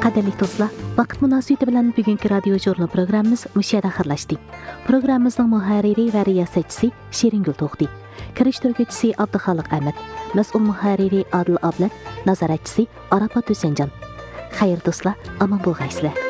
Qadirli do'stlar, vaqt munosabati bilan bugungi radio jurnal programmamiz mushada xirlashdi. Programmamizning muharriri va riyosatchisi Shiringul To'xti, kirishtiruvchisi Abduxoliq Ahmad, mas'ul muharriri Adil Ablat, nazoratchisi Arafat Husaynjon. Xayr do'stlar, omon bo'lg'aysizlar.